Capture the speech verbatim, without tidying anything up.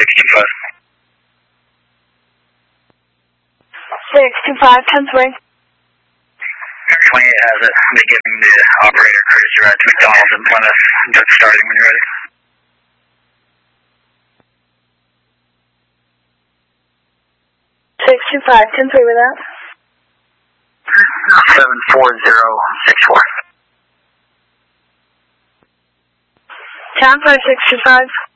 six two five. six two five, ten three. twenty-eight has it. Be giving the operator courtesy ride to McDonald's and Plymouth. Just starting when you're ready. six two five, ten three with that. seven four zero six four. Town five six two five.